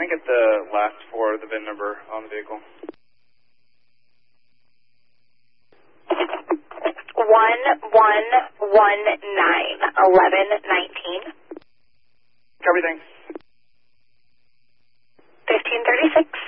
I get the last four of the VIN number on the vehicle? 1119. Copy, thanks. 1536.